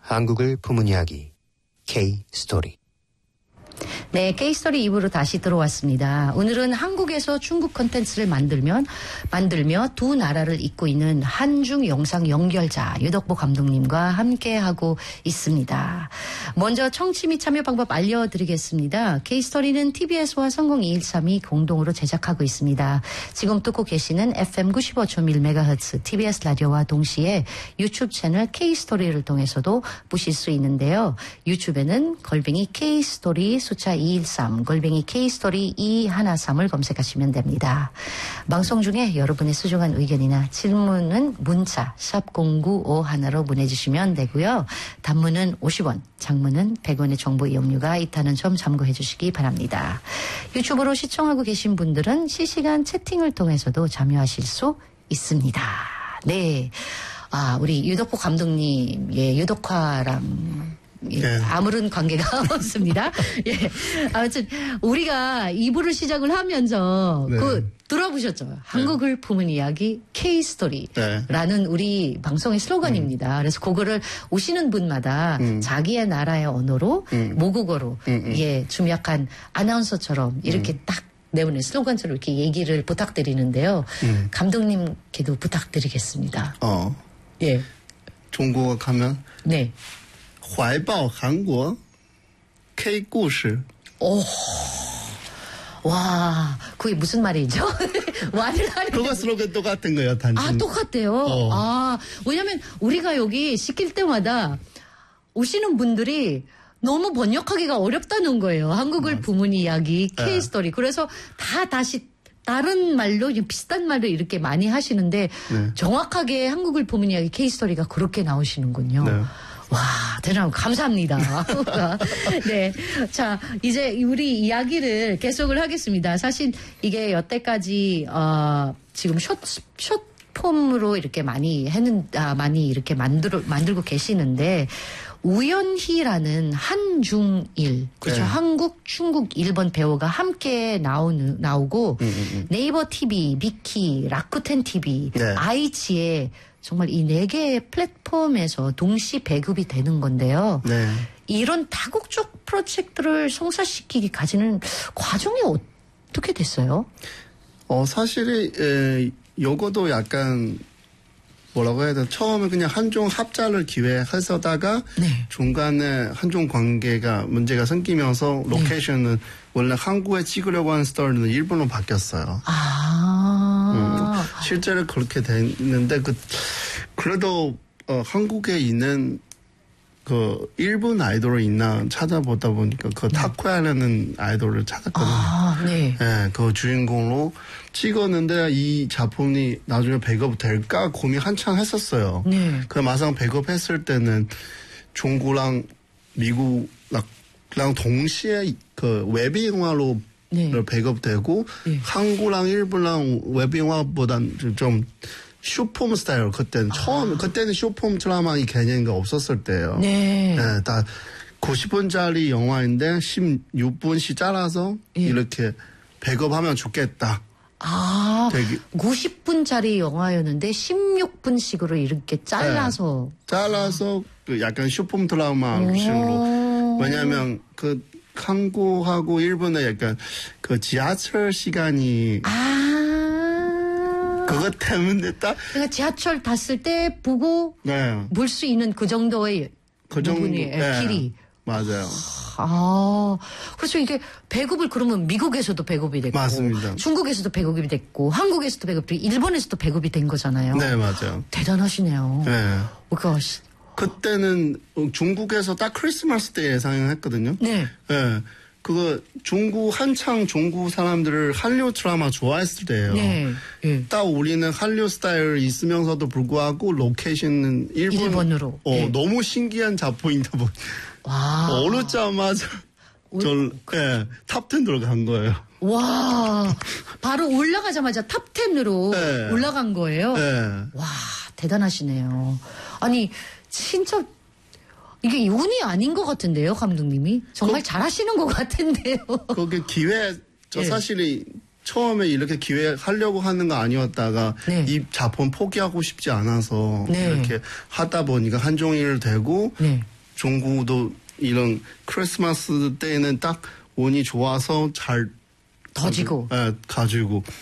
한국을 품은 이야기 K-스토리. 네, K-스토리 2부로 다시 들어왔습니다. 오늘은 한국에서 중국 콘텐츠를 만들며 두 나라를 잇고 있는 한중 영상 연결자 유덕보 감독님과 함께하고 있습니다. 먼저 청취 및 참여 방법 알려드리겠습니다. K-스토리는 TBS와 성공213이 공동으로 제작하고 있습니다. 지금 듣고 계시는 FM 95.1MHz TBS 라디오와 동시에 유튜브 채널 K-스토리를 통해서도 보실 수 있는데요. 유튜브에는 걸뱅이 K-스토리 숫자 213, 걸뱅이 K-스토리 213을 검색하시면 됩니다. 방송 중에 여러분의 소중한 의견이나 질문은 문자 샵 0951로 보내주시면 되고요. 단문은 50원, 장문은 100원의 정보 이용료가 있다는 점 참고해 주시기 바랍니다. 유튜브로 시청하고 계신 분들은 실시간 채팅을 통해서도 참여하실 수 있습니다. 네, 우리 유덕보 감독님의 유덕화랑 예, 아무런 관계가 없습니다. 예. 아무튼, 우리가 2부를 시작을 하면서, 네. 들어보셨죠? 한국을 품은 이야기, K-스토리라는 우리 방송의 슬로건입니다. 그래서 그거를 오시는 분마다 자기의 나라의 언어로, 모국어로, 예, 좀 약간 아나운서처럼 이렇게 딱 내보내 슬로건처럼 이렇게 얘기를 부탁드리는데요. 감독님께도 부탁드리겠습니다. 예. 중국어 가면? 네. 怀抱韩国 K 故事. 오, 와, 그게 무슨 말이죠? 말을 하는. 그거 슬로건 똑같은 거예요, 단순히. 똑같대요. 왜냐면 우리가 여기 시킬 때마다 오시는 분들이 너무 번역하기가 어렵다는 거예요. 한국을 품은 이야기, K-스토리. 그래서 다시 다른 말로, 비슷한 말로 이렇게 많이 하시는데, 네. 정확하게 한국을 품은 이야기, K-스토리가 그렇게 나오시는군요. 네. 와, 대단히 감사합니다. 네. 자, 이제 우리 이야기를 계속을 하겠습니다. 사실 이게 여태까지, 지금 숏폼으로 이렇게 많이 이렇게 만들고 계시는데, 우연희라는 한중일, 그렇죠. 네. 한국, 중국, 일본 배우가 함께 나오고, 네이버 TV, 미키, 라쿠텐 TV, 네. 아이치에 정말 이 4개의 플랫폼에서 동시 배급이 되는 건데요. 네. 이런 다국적 프로젝트를 성사시키기까지는 과정이 어떻게 됐어요? 사실은 요거도 약간 뭐라고 해야 되나, 처음에 그냥 한중 합작을 기획했다가 네. 중간에 한중 관계가 문제가 생기면서 로케이션은 네. 원래 한국에 찍으려고 하는 스토리는 일본으로 바뀌었어요. 실제로 그렇게 됐는데 그래도 한국에 있는 그 일본 아이돌을 있나 찾아보다 보니까 그 네. 타쿠야라는 아이돌을 찾았거든요. 네. 네, 그 주인공으로 찍었는데 이 작품이 나중에 배급 될까 고민 한참 했었어요. 네. 그 막상 배급했을 때는 중국랑 미국랑 동시에 그 웹 영화로 네. 배급되고 네. 한국랑 일본랑 웹 영화보단 좀 쇼폼 스타일 그때는 그때는 쇼폼 드라마 이 개념이 없었을 때예요. 네. 네, 다 90분짜리 영화인데 16분씩 잘라서 이렇게 배급하면 좋겠다. 90분짜리 영화였는데 16분씩으로 이렇게 잘라서. 네, 잘라서 그 약간 쇼폼 드라마 식으로. 왜냐하면 그 한국하고 일본의 약간 그 지하철 시간이. 그것 때문에 그러니까 지하철 탔을 때 보고 네. 볼 수 있는 그 정도의 네. 길이. 맞아요. 그래서 이게 배급을 그러면 미국에서도 배급이 됐고. 맞습니다. 중국에서도 배급이 됐고, 한국에서도 배급이 됐고, 일본에서도 배급이 된 거잖아요. 네, 맞아요. 대단하시네요. 네. 그때는 중국에서 딱 크리스마스 때 예상했거든요. 네. 네. 그거 한창 중국 사람들을 한류 드라마 좋아했을 때예요. 네. 네. 딱 우리는 한류 스타일 있으면서도 불구하고 로케이션은 일본으로. 네. 너무 신기한 작품이다 보니 오르자마자 탑10 들어간 거예요. 와, 바로 올라가자마자 탑10으로 네. 올라간 거예요. 네. 와, 대단하시네요. 아니 진짜. 이게 운이 아닌 것 같은데요, 감독님이? 정말 잘하시는 것 같은데요. 그게 네. 사실이 처음에 이렇게 기획하려고 하는 거 아니었다가 네. 이 작품 포기하고 싶지 않아서 네. 이렇게 하다 보니까 한종일 되고 네. 중국도 이런 크리스마스 때는 딱 운이 좋아서 잘 더지고. 가지고